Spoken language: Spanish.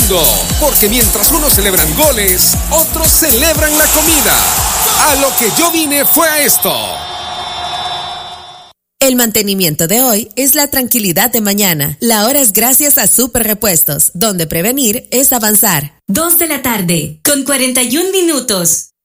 mundo, porque mientras unos celebran goles, otros celebran la comida. A lo que yo vine fue a esto. El mantenimiento de hoy es la tranquilidad de mañana. La hora es gracias a Super Repuestos, donde prevenir es avanzar. 2 de la tarde, con 41 minutos.